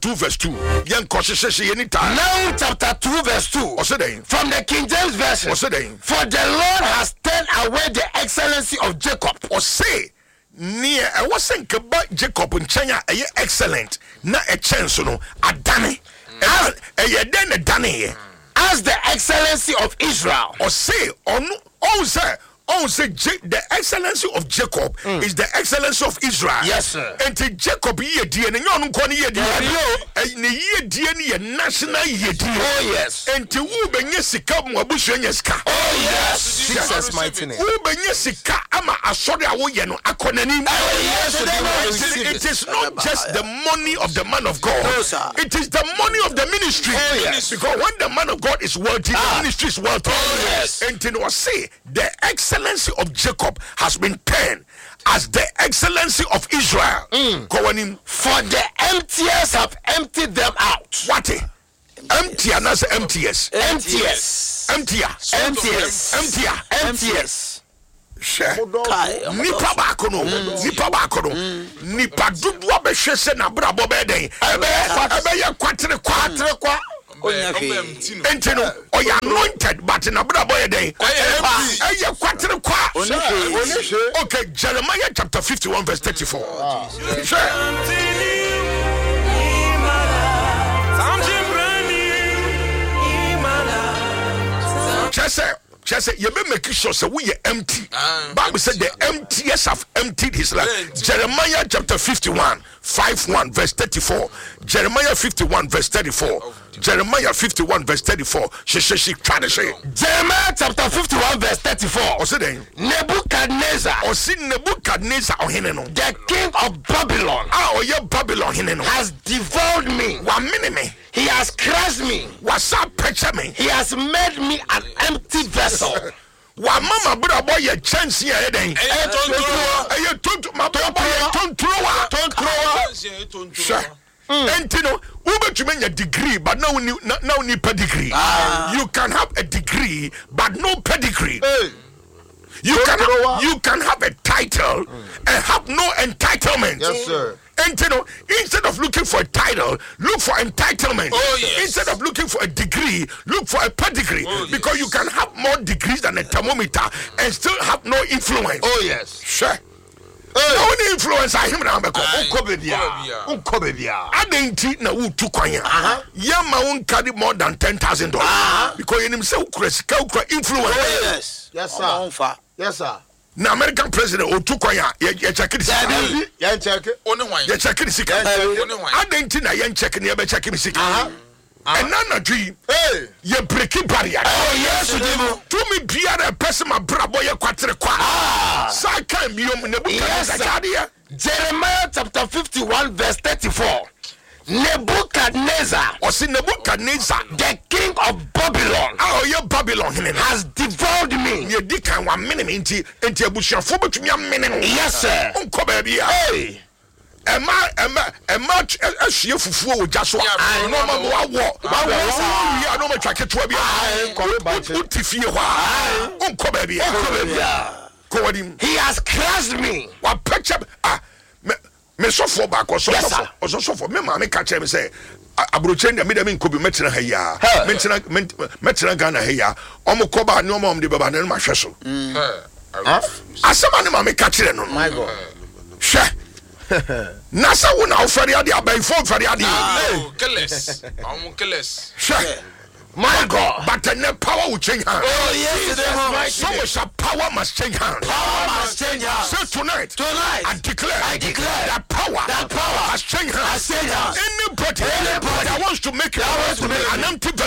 2 verse 2. Now chapter 2 verse 2. From the King James Version. For the Lord has turned away the excellency of Jacob. Near I wasn't about Jacob and China, excellent. Na a chance no adane. Then a dane. As the excellency of Israel. The excellency of Jacob is the excellency of Israel. Yes, sir. And to Jacob ye dear and yon koni ye dear national ye dear. Oh yes. And to Ubenyesika Mwabushwenyeska. Oh yes. Jesus mighty name. Ubenyesika ama asori awoyeno akonani. Oh yes. It is not just the money of the man of God. No, sir. It is the money of the ministry. Oh yes. Because when the man of God is wealthy, the ministry is wealthy. Oh yes. And to say the excellency of Jacob has been turned as the excellency of Israel. For the emptiers have emptied them out. What? Empty and as emptiers. Emptiers. Emptiers. Emptiers. Emptiers. Nipa bakono. Nipa dudu abehwese na brabo beden. Ebe ye kwatere kwa. Entino oya anointed but na brabo ye den. Eye kwatere kwa. Okay, Jeremiah chapter 51 verse 34. Just say you be making sure say we are empty. Bible said the emptiest have emptied his life. Jeremiah chapter 51 5:1 verse 34. Jeremiah 51 verse 34. Jeremiah 51 verse 34. She try to say Jeremiah chapter 51 verse 34. Nebuchadnezzar. The king of Babylon. Babylon has devoured me. He has crushed me. He has made me an empty vessel. Mama brother boy your chance here then. Entino ubetumi a degree but now need pedigree. You can have a degree but no pedigree. You can have a title and have no entitlement. Yes, sir. And instead of looking for a title, look for entitlement. Oh, yes. Instead of looking for a degree, look for a pedigree. Because you can have more degrees than a thermometer and still have no influence. Oh yes. Sure. No influence I him now because I didn't na who took on Yama won't carry more than $10,000 because in himself influence. Yes. Yes, sir. Yes, sir. Now American president who took on you check it. Yeah, check it. You check it. I didn't na yen check near check it. And none dream. Hey, you breaking barrier. Oh yes, you do. To me, be a person, my brother, you quater qua. So I can't be on the Jeremiah chapter 51 verse 34. Nebuchadnezzar, the king of Babylon, has devoured me. Yes, sir. Hey. He has crushed me. Me so for back or so for me ma me catch me say abrochen me dem nko bi metena ha ya metena Ghana ha ya omo koba ne omo de baba ne ma hwe so asema ne ma me catch no My God. hwe na sa wo na ofari ade abai fo ofari ade Killers. hwe My God. But the power will change hands. Oh yes, so much power must change hands. Power must change hands. So tonight I declare that power has changed hands. Anybody that wants to make an empty